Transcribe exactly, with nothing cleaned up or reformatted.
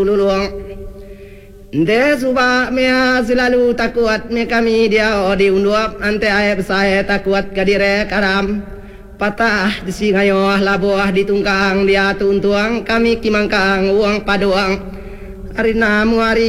luluang de suba mea selalu takut me kami dia di unduap ante ae saya takut kadire karam patah di singayo labuah di tungkang dia tuntuang kami kimangkang uang paduang arina muari